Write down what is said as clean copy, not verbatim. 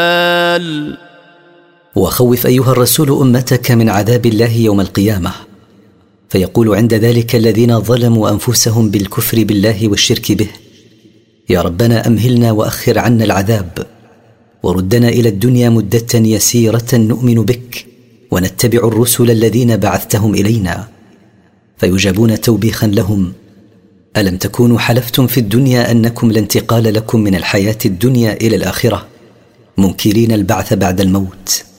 وخوف أيها الرسول أمتك من عذاب الله يوم القيامة. فيقول عند ذلك الذين ظلموا أنفسهم بالكفر بالله والشرك به: يا ربنا أمهلنا وأخر عنا العذاب، وردنا إلى الدنيا مدة يسيرة نؤمن بك ونتبع الرسل الذين بعثتهم إلينا. فيجابون توبيخا لهم: ألم تكونوا حلفتم في الدنيا أنكم لا انتقال لكم من الحياة الدنيا إلى الآخرة، منكرين البعث بعد الموت؟